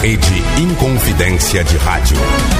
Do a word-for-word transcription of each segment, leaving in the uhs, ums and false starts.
Rede Inconfidência de Rádio.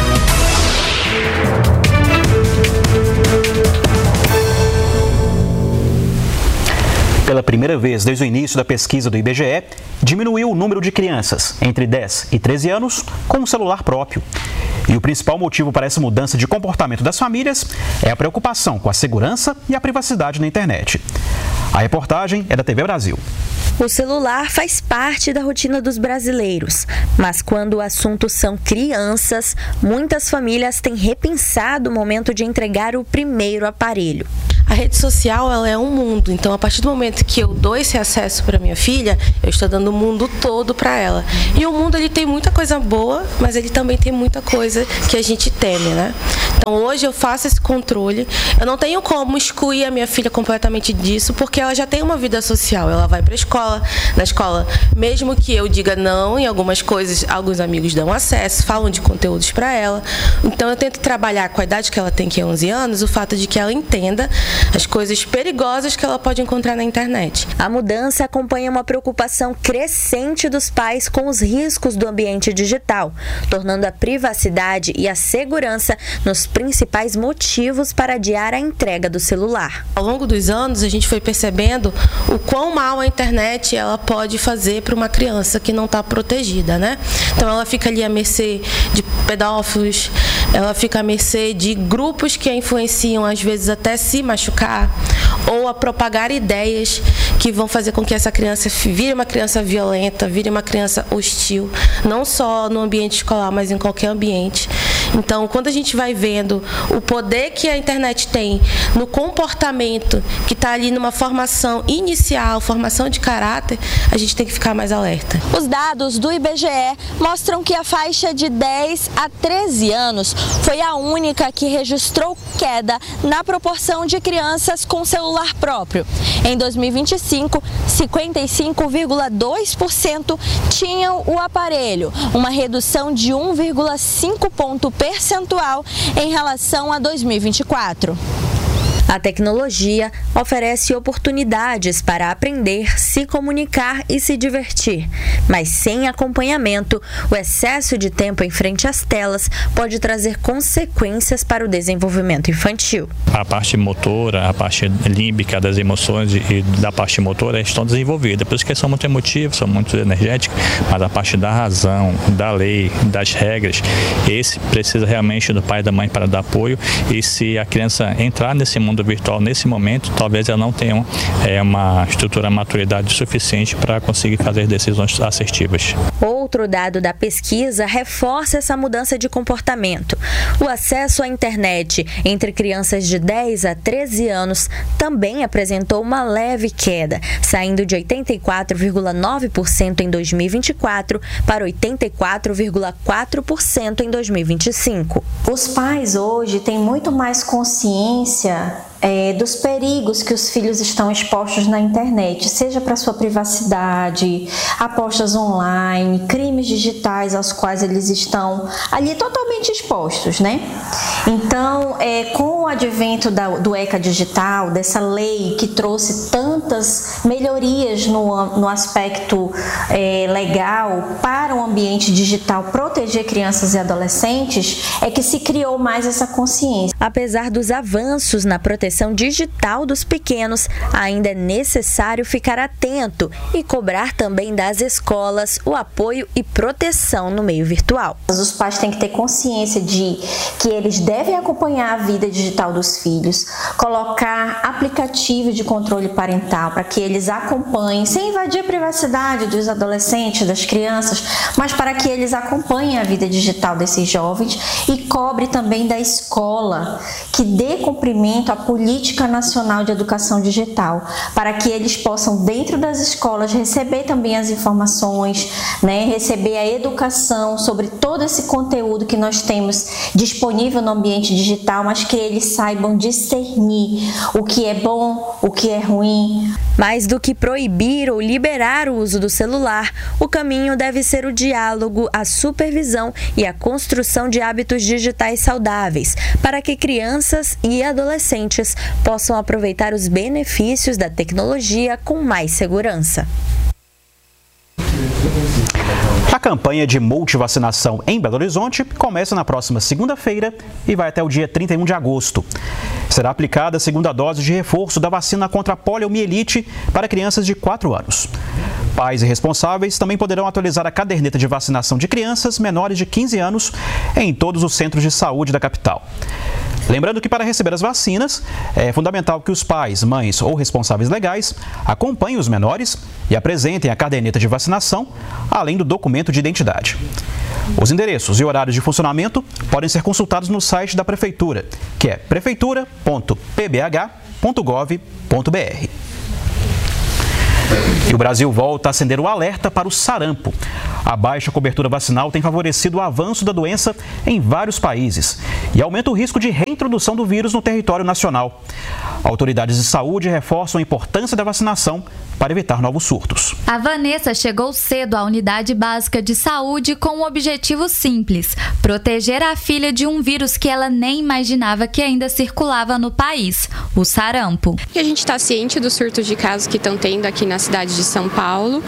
Pela primeira vez desde o início da pesquisa do I B G E, diminuiu o número de crianças entre dez e treze anos com um celular próprio. E o principal motivo para essa mudança de comportamento das famílias é a preocupação com a segurança e a privacidade na internet. A reportagem é da T V Brasil. O celular faz parte da rotina dos brasileiros, mas quando o assunto são crianças, muitas famílias têm repensado o momento de entregar o primeiro aparelho. A rede social, ela é um mundo, então a partir do momento que eu dou esse acesso para minha filha, eu estou dando o mundo todo para ela. E o mundo, ele tem muita coisa boa, mas ele também tem muita coisa que a gente teme, né? Então hoje eu faço esse controle, eu não tenho como excluir a minha filha completamente disso, porque ela já tem uma vida social, ela vai para a escola, na escola, mesmo que eu diga não em algumas coisas, alguns amigos dão acesso, falam de conteúdos para ela. Então eu tento trabalhar com a idade que ela tem, que é onze anos, o fato de que ela entenda as coisas perigosas que ela pode encontrar na internet. A mudança acompanha uma preocupação crescente dos pais com os riscos do ambiente digital, tornando a privacidade e a segurança nos principais motivos para adiar a entrega do celular. Ao longo dos anos, a gente foi percebendo o quão mal a internet ela pode fazer para uma criança que não está protegida, né? Então ela fica ali à mercê de pedófilos, ela fica à mercê de grupos que a influenciam, às vezes até se machucar, ou a propagar ideias que vão fazer com que essa criança vire uma criança violenta, vire uma criança hostil, não só no ambiente escolar, mas em qualquer ambiente. Então, quando a gente vai vendo o poder que a internet tem no comportamento, que está ali numa formação inicial, formação de caráter, a gente tem que ficar mais alerta. Os dados do I B G E mostram que a faixa de dez a treze anos foi a única que registrou queda na proporção de crianças com celular próprio. Em dois mil e vinte e cinco, cinquenta e cinco vírgula dois por cento tinham o aparelho, uma redução de um vírgula cinco ponto percentual em relação a dois mil e vinte e quatro. A tecnologia oferece oportunidades para aprender, se comunicar e se divertir, mas sem acompanhamento, o excesso de tempo em frente às telas pode trazer consequências para o desenvolvimento infantil. A parte motora, a parte límbica das emoções e da parte motora estão desenvolvidas, por isso que são muito emotivos, são muito energéticos, mas a parte da razão, da lei, das regras, esse precisa realmente do pai e da mãe para dar apoio, e se a criança entrar nesse mundo virtual nesse momento, talvez ela não tenha é, uma estrutura, maturidade suficiente para conseguir fazer decisões assertivas. Outro dado da pesquisa reforça essa mudança de comportamento. O acesso à internet entre crianças de dez a treze anos também apresentou uma leve queda, saindo de oitenta e quatro vírgula nove por cento em dois mil e vinte e quatro para oitenta e quatro vírgula quatro por cento em dois mil e vinte e cinco. Os pais hoje têm muito mais consciência É, dos perigos que os filhos estão expostos na internet, seja para sua privacidade, apostas online, crimes digitais aos quais eles estão ali totalmente expostos, né? Então, é, com o advento da, do ECA digital, dessa lei que trouxe tantas melhorias no, no aspecto é, legal para o ambiente digital proteger crianças e adolescentes, é que se criou mais essa consciência. Apesar dos avanços na proteção digital dos pequenos, ainda é necessário ficar atento e cobrar também das escolas o apoio e proteção no meio virtual. Os pais têm que ter consciência de que eles devem acompanhar a vida digital dos filhos, colocar aplicativos de controle parental para que eles acompanhem, sem invadir a privacidade dos adolescentes, das crianças, mas para que eles acompanhem a vida digital desses jovens, e cobre também da escola que dê cumprimento à Política Nacional de Educação Digital, para que eles possam, dentro das escolas, receber também as informações, né, receber a educação sobre todo esse conteúdo que nós temos disponível no ambiente digital, mas que eles saibam discernir o que é bom, o que é ruim. Mais do que proibir ou liberar o uso do celular, o caminho deve ser o diálogo, a supervisão e a construção de hábitos digitais saudáveis, para que crianças e adolescentes possam aproveitar os benefícios da tecnologia com mais segurança. campanha de multivacinação em Belo Horizonte começa na próxima segunda-feira e vai até o dia trinta e um de agosto. Será aplicada a segunda dose de reforço da vacina contra a poliomielite para crianças de quatro anos. Pais e responsáveis também poderão atualizar a caderneta de vacinação de crianças menores de quinze anos em todos os centros de saúde da capital. Lembrando que para receber as vacinas, é fundamental que os pais, mães ou responsáveis legais acompanhem os menores e apresentem a caderneta de vacinação, além do documento de identidade. Os endereços e horários de funcionamento podem ser consultados no site da Prefeitura, que é prefeitura ponto p b h ponto gov ponto b r. E o Brasil volta a acender o alerta para o sarampo. A baixa cobertura vacinal tem favorecido o avanço da doença em vários países e aumenta o risco de reintrodução do vírus no território nacional. Autoridades de saúde reforçam a importância da vacinação para evitar novos surtos. A Vanessa chegou cedo à unidade básica de saúde com um objetivo simples: proteger a filha de um vírus que ela nem imaginava que ainda circulava no país, o sarampo. A gente está ciente dos surtos de casos que estão tendo aqui na cidade de São Paulo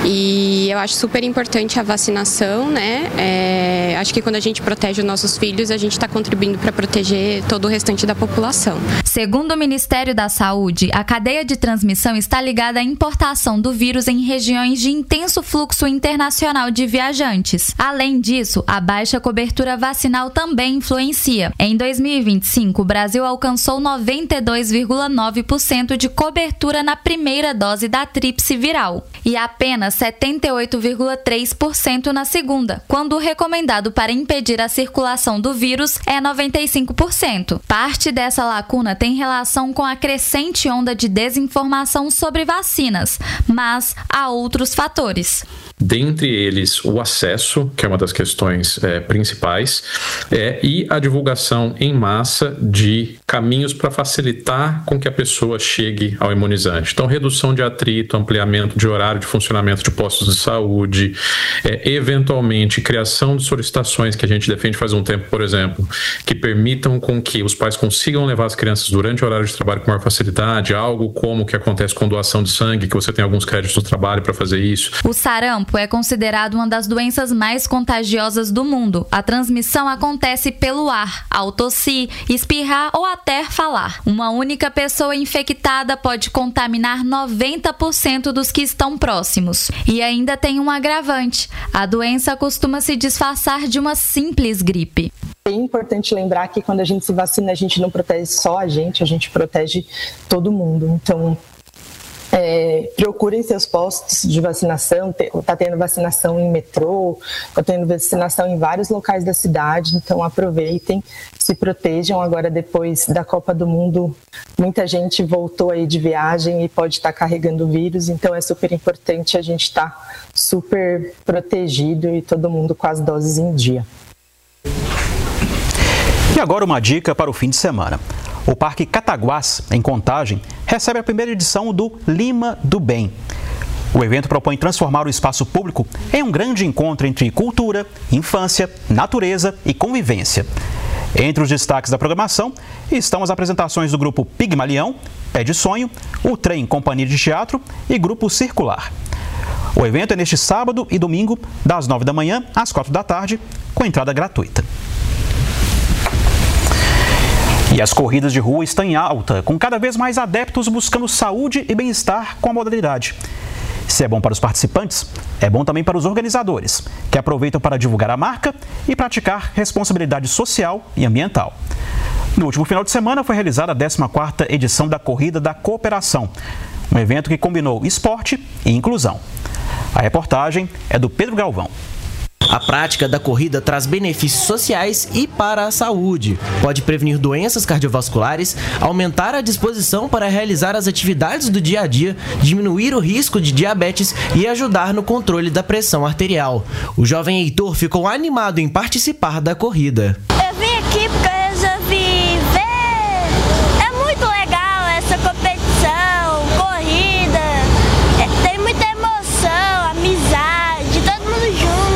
e eu acho super importante a vacinação, né? É, acho que quando a gente protege os nossos filhos, a gente está contribuindo para proteger todo o restante da população. Segundo o Ministério da Saúde, a cadeia de transmissão está ligada à importação do vírus em regiões de intenso fluxo internacional de viajantes. Além disso, a baixa cobertura vacinal também influencia. Em dois mil e vinte e cinco, o Brasil alcançou noventa e dois vírgula nove por cento de cobertura na primeira dose da tríplice viral e apenas setenta e oito vírgula três por cento na segunda, quando o recomendado para impedir a circulação do vírus é noventa e cinco por cento. Parte dessa lacuna tem relação com a crescente onda de desinformação sobre vacinas, mas há outros fatores. Dentre eles, o acesso, que é uma das questões é, principais, é, e a divulgação em massa de caminhos para facilitar com que a pessoa chegue ao imunizante. Então, redução de atrito, ampliamento de horário de funcionamento de postos de saúde, é, eventualmente criação de solicitações que a gente defende faz um tempo, por exemplo, que permitam com que os pais consigam levar as crianças durante o horário de trabalho com maior facilidade, algo como o que acontece com doação de sangue, que você tem alguns créditos no trabalho para fazer isso. O sarampo é considerado uma das doenças mais contagiosas do mundo. A transmissão acontece pelo ar, ao tossir, espirrar ou até falar. Uma única pessoa infectada pode contaminar noventa por cento dos que estão próximos. E ainda tem um agravante: a doença costuma se disfarçar de uma simples gripe. É importante lembrar que quando a gente se vacina, a gente não protege só a gente, a gente protege todo mundo. Então, É, procurem seus postos de vacinação. Está tendo vacinação em metrô, está tendo vacinação em vários locais da cidade, então aproveitem, se protejam. Agora, depois da Copa do Mundo, muita gente voltou aí de viagem e pode estar carregando o vírus, então é super importante a gente estar super protegido e todo mundo com as doses em dia. E agora uma dica para o fim de semana. O Parque Cataguás, em Contagem, recebe a primeira edição do Lima do Bem. O evento propõe transformar o espaço público em um grande encontro entre cultura, infância, natureza e convivência. Entre os destaques da programação estão as apresentações do grupo Pigmalião, Pé de Sonho, o Trem Companhia de Teatro e Grupo Circular. O evento é neste sábado e domingo, das nove da manhã às quatro da tarde, com entrada gratuita. E as corridas de rua estão em alta, com cada vez mais adeptos buscando saúde e bem-estar com a modalidade. Se é bom para os participantes, é bom também para os organizadores, que aproveitam para divulgar a marca e praticar responsabilidade social e ambiental. No último final de semana foi realizada a décima quarta edição da Corrida da Cooperação, um evento que combinou esporte e inclusão. A reportagem é do Pedro Galvão. A prática da corrida traz benefícios sociais e para a saúde. Pode prevenir doenças cardiovasculares, aumentar a disposição para realizar as atividades do dia a dia, diminuir o risco de diabetes e ajudar no controle da pressão arterial. O jovem Heitor ficou animado em participar da corrida. Eu vim aqui porque eu resolvi ver. É muito legal essa competição, corrida. É, tem muita emoção, amizade, todo mundo junto.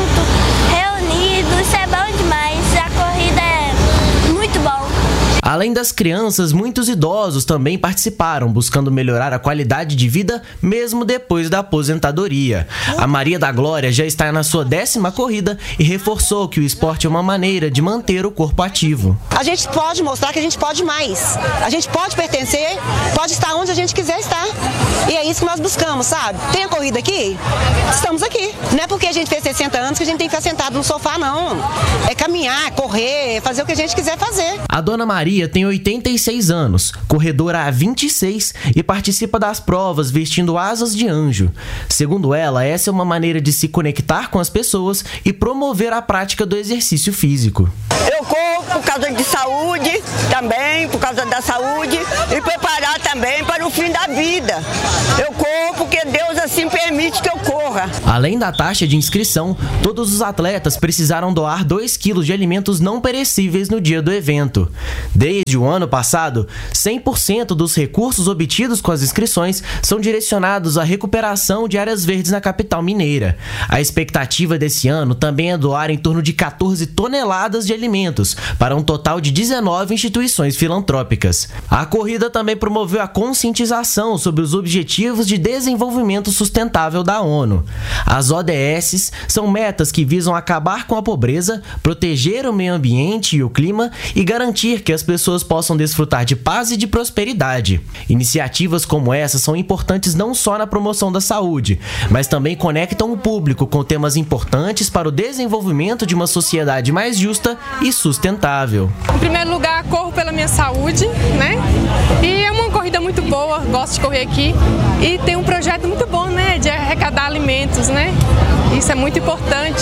Além das crianças, muitos idosos também participaram, buscando melhorar a qualidade de vida mesmo depois da aposentadoria. A Maria da Glória já está na sua décima corrida e reforçou que o esporte é uma maneira de manter o corpo ativo. A gente pode mostrar que a gente pode mais. A gente pode pertencer, pode estar onde a gente quiser estar. E é isso que nós buscamos, sabe? Tem a corrida aqui? Estamos aqui. Não é porque a gente fez sessenta anos que a gente tem que ficar sentado no sofá, não. É caminhar, correr, fazer o que a gente quiser fazer. A dona Maria tem oitenta e seis anos, corredora há vinte e seis e participa das provas vestindo asas de anjo. Segundo ela, essa é uma maneira de se conectar com as pessoas e promover a prática do exercício físico. Eu corro por causa de saúde, também por causa da saúde e preparar também para o fim da vida. Eu corro porque Deus assim permite que eu corra. Além da taxa de inscrição, todos os atletas precisaram doar dois quilos de alimentos não perecíveis no dia do evento. Desde o ano passado, cem por cento dos recursos obtidos com as inscrições são direcionados à recuperação de áreas verdes na capital mineira. A expectativa desse ano também é doar em torno de quatorze toneladas de alimentos para um total de dezenove instituições filantrópicas. A corrida também promoveu a conscientização sobre os Objetivos de Desenvolvimento Sustentável da ONU. As O D Ss são metas que visam acabar com a pobreza, proteger o meio ambiente e o clima e garantir que as pessoas possam desfrutar de paz e de prosperidade. Iniciativas como essa são importantes não só na promoção da saúde, mas também conectam o público com temas importantes para o desenvolvimento de uma sociedade mais justa e sustentável. Em primeiro lugar, corro pela minha saúde, né? E é uma corrida muito boa, gosto de correr aqui. E tem um projeto muito bom, né? De arrecadar alimentos, né? Isso é muito importante.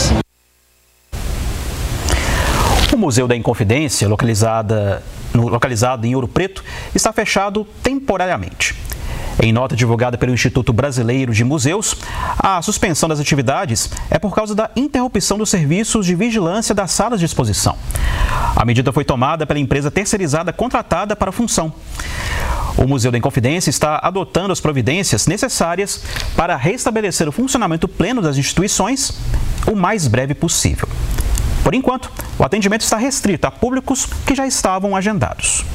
O Museu da Inconfidência, localizada, no, localizado em Ouro Preto, está fechado temporariamente. Em nota divulgada pelo Instituto Brasileiro de Museus, a suspensão das atividades é por causa da interrupção dos serviços de vigilância das salas de exposição. A medida foi tomada pela empresa terceirizada contratada para a função. O Museu da Inconfidência está adotando as providências necessárias para restabelecer o funcionamento pleno das instituições o mais breve possível. Por enquanto, o atendimento está restrito a públicos que já estavam agendados.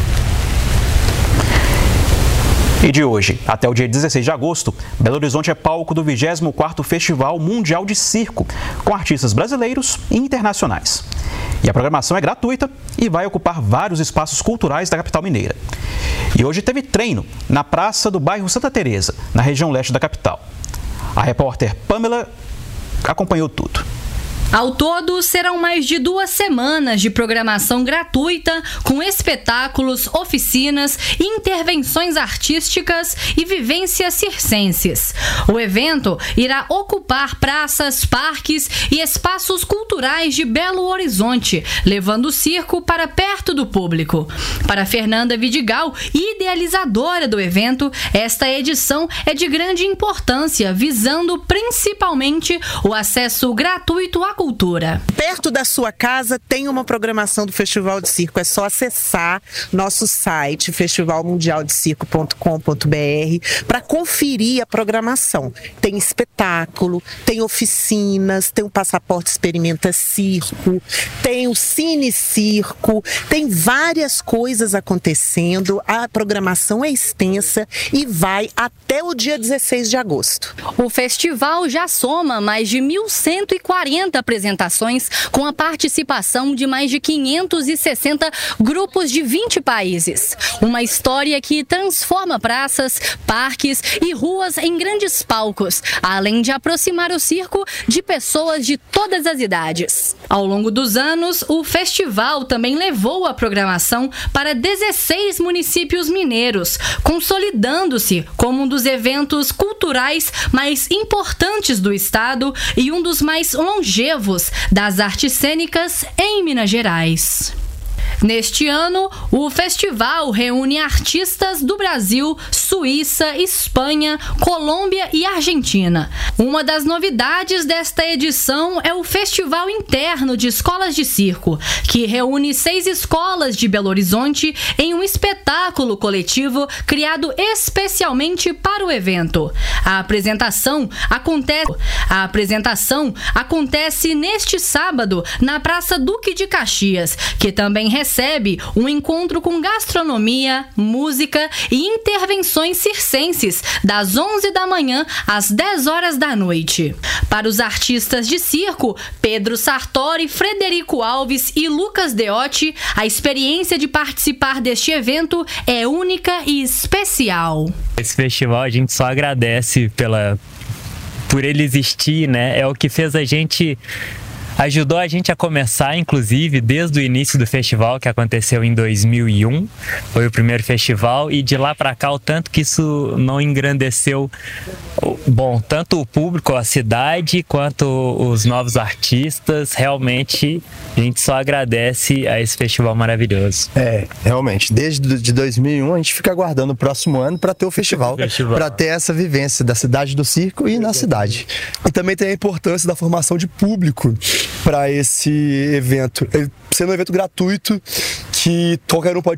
E de hoje até o dia dezesseis de agosto, Belo Horizonte é palco do vigésimo quarto Festival Mundial de Circo, com artistas brasileiros e internacionais. E a programação é gratuita e vai ocupar vários espaços culturais da capital mineira. E hoje teve treino na praça do bairro Santa Teresa, na região leste da capital. A repórter Pamela acompanhou tudo. Ao todo, serão mais de duas semanas de programação gratuita, com espetáculos, oficinas, intervenções artísticas e vivências circenses. O evento irá ocupar praças, parques e espaços culturais de Belo Horizonte, levando o circo para perto do público. Para Fernanda Vidigal, idealizadora do evento, esta edição é de grande importância, visando principalmente o acesso gratuito à cultura. Perto da sua casa tem uma programação do Festival de Circo. É só acessar nosso site festival mundial de circo ponto com ponto b r para conferir a programação. Tem espetáculo, tem oficinas, tem o Passaporte Experimenta Circo, tem o Cine Circo, tem várias coisas acontecendo. A programação é extensa e vai até o dia dezesseis de agosto. O festival já soma mais de mil cento e quarenta apresentações, com a participação de mais de quinhentos e sessenta grupos de vinte países. Uma história que transforma praças, parques e ruas em grandes palcos, além de aproximar o circo de pessoas de todas as idades. Ao longo dos anos, o festival também levou a programação para dezesseis municípios mineiros, consolidando-se como um dos eventos culturais mais importantes do estado e um dos mais longevos das artes cênicas em Minas Gerais. Neste ano, o festival reúne artistas do Brasil, Suíça, Espanha, Colômbia e Argentina. Uma das novidades desta edição é o Festival Interno de Escolas de Circo, que reúne seis escolas de Belo Horizonte em um espetáculo coletivo criado especialmente para o evento. A apresentação acontece, a apresentação acontece neste sábado na Praça Duque de Caxias, que também recebe recebe um encontro com gastronomia, música e intervenções circenses, das onze da manhã às dez horas da noite. Para os artistas de circo, Pedro Sartori, Frederico Alves e Lucas Deotti, a experiência de participar deste evento é única e especial. Esse festival a gente só agradece pela, por ele existir, né? É o que fez a gente... Ajudou a gente a começar, inclusive, desde o início do festival, que aconteceu em dois mil e um. Foi o primeiro festival, e de lá para cá, o tanto que isso não engrandeceu, bom, tanto o público, a cidade, quanto os novos artistas. Realmente, a gente só agradece a esse festival maravilhoso. É, realmente. Desde de dois mil e um, a gente fica aguardando o próximo ano para ter o festival, festival. para ter essa vivência da cidade do circo e na cidade. E também tem a importância da formação de público para esse evento, sendo um evento gratuito que qualquer um pode